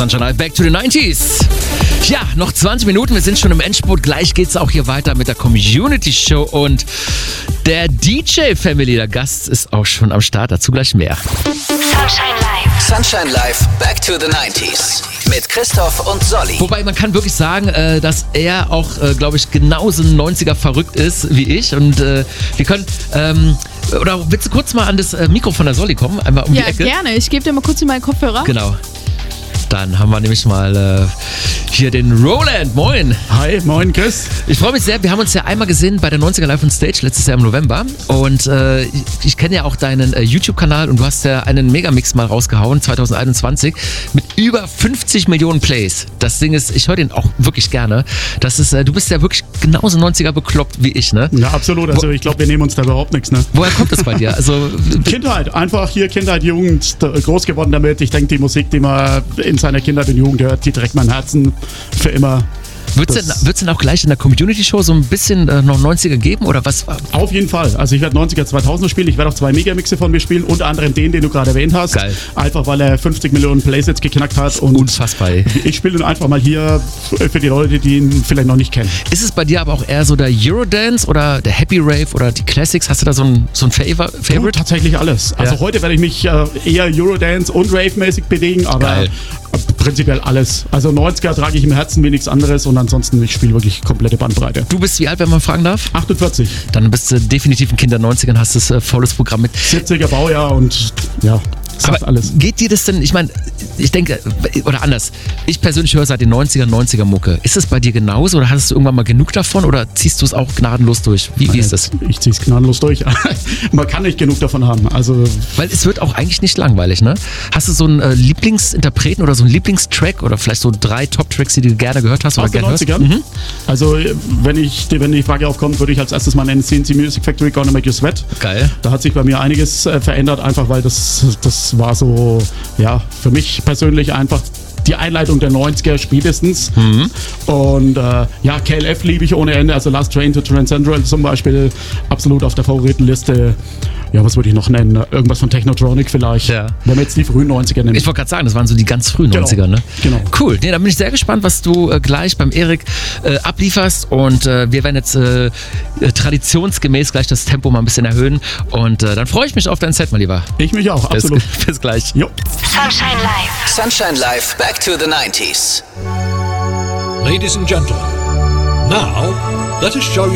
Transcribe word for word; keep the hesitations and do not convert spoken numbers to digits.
Sunshine Live, Back to the nineties. Ja, noch zwanzig Minuten, wir sind schon im Endspurt. Gleich geht's auch hier weiter mit der Community Show und der D J Family. Der Gast ist auch schon am Start, dazu gleich mehr. Sunshine Live. Sunshine Live, Back to the nineties. Mit Christoph und Solly. Wobei man kann wirklich sagen, äh, dass er auch, äh, glaube ich, genauso neunziger verrückt ist wie ich. Und äh, wir können, ähm, oder willst du kurz mal an das äh, Mikro von der Solly kommen? Einmal um ja, die Ecke. Ja, gerne. Ich gebe dir mal kurz meinen Kopfhörer. Genau. Dann haben wir nämlich mal äh, hier den Roland. Moin. Hi, moin Chris. Ich freue mich sehr. Wir haben uns ja einmal gesehen bei der neunziger Live on Stage letztes Jahr im November. Und äh, ich, ich kenne ja auch deinen äh, YouTube-Kanal und du hast ja einen Megamix mal rausgehauen, zwanzig einundzwanzig, mit über fünfzig Millionen Plays. Das Ding ist, ich höre den auch wirklich gerne. Das ist, äh, du bist ja wirklich genauso neunziger bekloppt wie ich, ne? Ja, absolut. Also ich glaube, wir nehmen uns da überhaupt nichts, ne? Woher kommt das bei dir? Also Kindheit. Einfach hier Kindheit, Jugend, groß geworden damit. Ich denke, die Musik, die man in seiner Kindheit und Jugend hört, die trägt mein Herzen für immer. Wird es denn auch gleich in der Community-Show so ein bisschen äh, noch neunziger geben oder was? Auf jeden Fall. Also ich werde neunziger, zweitausender spielen. Ich werde auch zwei Megamixe von mir spielen. Unter anderem den, den du gerade erwähnt hast. Geil. Einfach, weil er fünfzig Millionen Plays jetzt geknackt hat. Und unfassbar. Ey. Ich spiele ihn einfach mal hier für die Leute, die ihn vielleicht noch nicht kennen. Ist es bei dir aber auch eher so der Eurodance oder der Happy Rave oder die Classics? Hast du da so ein, so ein Favor- Favorite? Oh, tatsächlich alles. Also ja. Heute werde ich mich äh, eher Eurodance und Rave-mäßig bewegen, aber Geil. Prinzipiell alles. Also neunziger trage ich im Herzen wie nichts anderes und ansonsten, ich spiele wirklich komplette Bandbreite. Du bist wie alt, wenn man fragen darf? achtundvierzig. Dann bist du definitiv ein Kind der neunziger und hast das äh, volles Programm mit. siebziger Baujahr und ja, sagt aber alles. Geht dir das denn, ich meine, ich denke, oder anders, ich persönlich höre seit den neunzigern neunziger Mucke. Ist es bei dir genauso oder hattest du irgendwann mal genug davon oder ziehst du es auch gnadenlos durch? Wie, wie ist das? Ich ziehe es gnadenlos durch. Man kann nicht genug davon haben. Also weil es wird auch eigentlich nicht langweilig, ne? Hast du so einen äh, Lieblingsinterpreten oder so einen Lieblingstrack oder vielleicht so drei Top-Tracks, die du gerne gehört hast oder aus den gerne hörst? neunzigern? Mhm. Also wenn, ich, wenn die Frage aufkommt, würde ich als erstes mal nennen C N C Music Factory, Gonna Make You Sweat. Geil. Da hat sich bei mir einiges äh, verändert, einfach weil das, das war so, ja, für mich persönlich einfach die Einleitung der neunziger spätestens. Mhm. Und äh, ja, K L F liebe ich ohne Ende, also Last Train to Transcendral zum Beispiel, absolut auf der Favoritenliste. Ja, was würde ich noch nennen? Irgendwas von Technotronic vielleicht. Ja. Wenn wir jetzt die frühen neunziger nehmen. Ich wollte gerade sagen, das waren so die ganz frühen genau. neunziger, ne? Genau. Cool. Nee, dann bin ich sehr gespannt, was du äh, gleich beim Erik äh, ablieferst. Und äh, wir werden jetzt äh, traditionsgemäß gleich das Tempo mal ein bisschen erhöhen. Und äh, dann freue ich mich auf dein Set, mein Lieber. Ich mich auch, absolut. Bis, bis gleich. Jo. Sunshine Live. Sunshine Live, Back to the nineties. Ladies and gentlemen, now let us show you